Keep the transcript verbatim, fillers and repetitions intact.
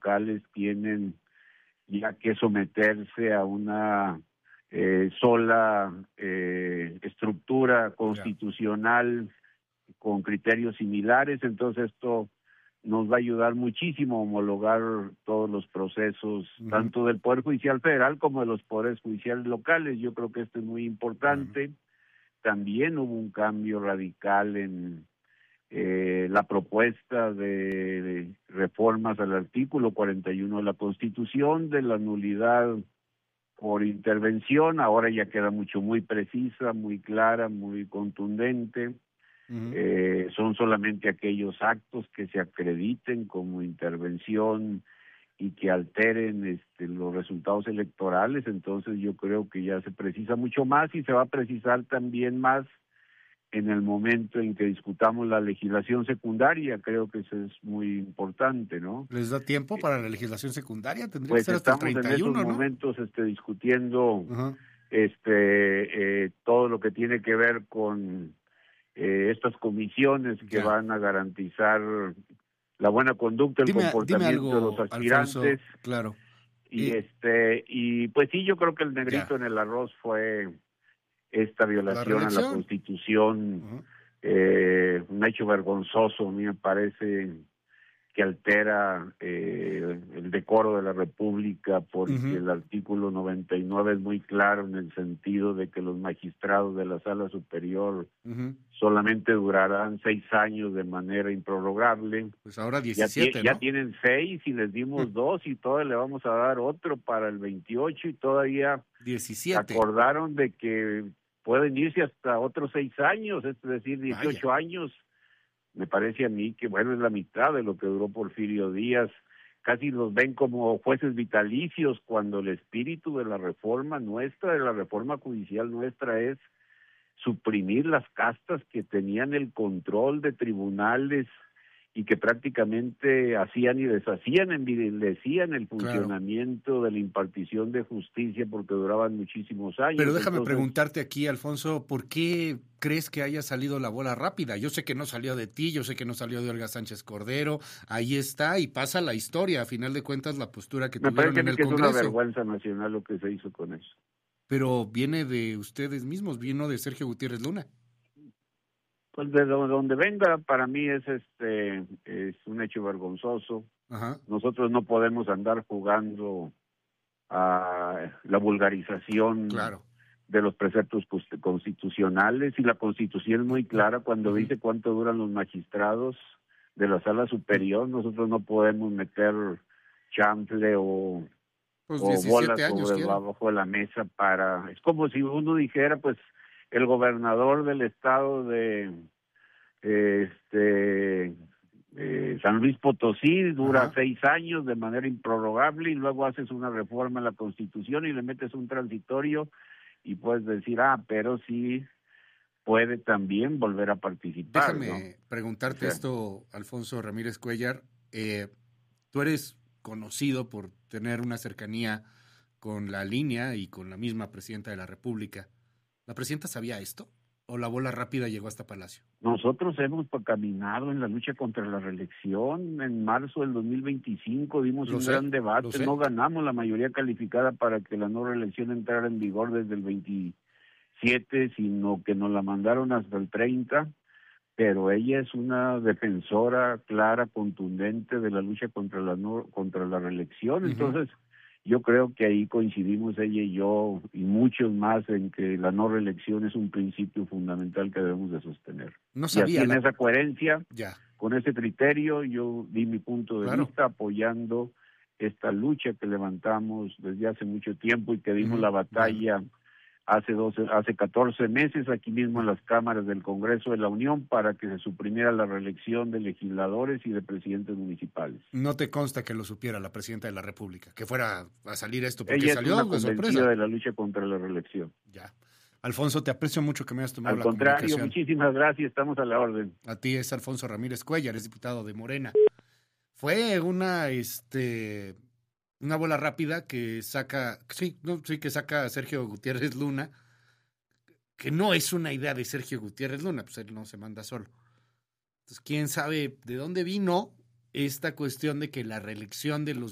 locales tienen ya que someterse a una eh, sola eh, estructura constitucional yeah. con criterios similares. Entonces esto nos va a ayudar muchísimo a homologar todos los procesos, uh-huh. tanto del Poder Judicial Federal como de los poderes judiciales locales. Yo creo que esto es muy importante. Uh-huh. También hubo un cambio radical en eh, la propuesta de, de reformas al artículo cuarenta y uno de la Constitución, de la nulidad por intervención. Ahora ya queda mucho muy precisa, muy clara, muy contundente. Uh-huh. Eh, son solamente aquellos actos que se acrediten como intervención y que alteren este, los resultados electorales. Entonces yo creo que ya se precisa mucho más y se va a precisar también más en el momento en que discutamos la legislación secundaria. Creo que eso es muy importante, ¿no? ¿Les da tiempo para la legislación secundaria? Tendría pues que ser hasta estamos el treinta y uno, en estos ¿no? momentos este, discutiendo uh-huh. este eh, todo lo que tiene que ver con eh, estas comisiones que ya. van a garantizar la buena conducta, el dime, comportamiento dime algo, de los aspirantes. Alfonso, claro. Y eh, este y pues sí, yo creo que el negrito ya. en el arroz fue esta violación ¿La a la Constitución, uh-huh. eh, un hecho vergonzoso. A mí me parece que altera eh, el decoro de la República, porque uh-huh. el artículo noventa y nueve es muy claro en el sentido de que los magistrados de la Sala Superior uh-huh. solamente durarán seis años de manera improrrogable. Pues ahora diecisiete, ya, ¿no? ya tienen seis y les dimos uh-huh. dos y todavía le vamos a dar otro para el veintiocho y todavía diecisiete. Acordaron de que pueden irse hasta otros seis años, es decir, dieciocho Vaya. años. Me parece a mí que, bueno, es la mitad de lo que duró Porfirio Díaz. Casi los ven como jueces vitalicios, cuando el espíritu de la reforma nuestra, de la reforma judicial nuestra, es suprimir las castas que tenían el control de tribunales y que prácticamente hacían y deshacían, envilecían el funcionamiento claro. de la impartición de justicia, porque duraban muchísimos años. Pero déjame Entonces, preguntarte aquí, Alfonso, ¿por qué crees que haya salido la bola rápida? Yo sé que no salió de ti, yo sé que no salió de Olga Sánchez Cordero, ahí está y pasa la historia, a final de cuentas la postura que Me tuvieron en el que Congreso. Es una vergüenza nacional lo que se hizo con eso. Pero viene de ustedes mismos, vino de Sergio Gutiérrez Luna. Pues de donde venga, para mí es este es un hecho vergonzoso. Ajá. Nosotros no podemos andar jugando a la vulgarización claro. de los preceptos constitucionales, y la Constitución es muy clara cuando uh-huh. dice cuánto duran los magistrados de la Sala Superior. Nosotros no podemos meter chanfle o, pues o bolas sobre quiero. abajo de la mesa para... Es como si uno dijera, pues, el gobernador del estado de este eh, San Luis Potosí dura Ajá. seis años de manera improrrogable, y luego haces una reforma en la Constitución y le metes un transitorio y puedes decir, ah, pero sí puede también volver a participar. Déjame ¿no? preguntarte o sea, esto, Alfonso Ramírez Cuellar. Eh, tú eres conocido por tener una cercanía con la línea y con la misma presidenta de la República. ¿La presidenta sabía esto? ¿O la bola rápida llegó hasta Palacio? Nosotros hemos caminado en la lucha contra la reelección. En marzo del dos mil veinticinco dimos lo un sé, gran debate. No ganamos la mayoría calificada para que la no reelección entrara en vigor desde el veintisiete, sino que nos la mandaron hasta el treinta. Pero ella es una defensora clara, contundente de la lucha contra la no, contra la reelección. Uh-huh. Entonces, yo creo que ahí coincidimos ella y yo y muchos más en que la no reelección es un principio fundamental que debemos de sostener. No sabía. Y así en la... esa coherencia, ya. con ese criterio, yo di mi punto de claro. vista apoyando esta lucha que levantamos desde hace mucho tiempo y que dimos uh-huh. la batalla bueno. hace doce, hace catorce meses aquí mismo en las cámaras del Congreso de la Unión para que se suprimiera la reelección de legisladores y de presidentes municipales. No te consta que lo supiera la presidenta de la República, que fuera a salir esto, porque Ella salió es una de sorpresa. de la lucha contra la reelección. Ya. Alfonso, te aprecio mucho que me hayas tomado Al la contrario, comunicación. muchísimas gracias, estamos a la orden. A ti es Alfonso Ramírez Cuellar, es diputado de Morena. Fue una, este... una bola rápida que saca, sí, no, sí, que saca a Sergio Gutiérrez Luna, que no es una idea de Sergio Gutiérrez Luna, pues él no se manda solo. Entonces, quién sabe de dónde vino esta cuestión de que la reelección de los